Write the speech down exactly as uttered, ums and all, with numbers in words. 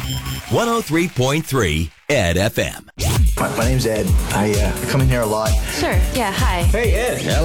one oh three point three Ed F M. My, my name's Ed. I uh, come in here a lot. Sure. Yeah. Hi. Hey, Ed.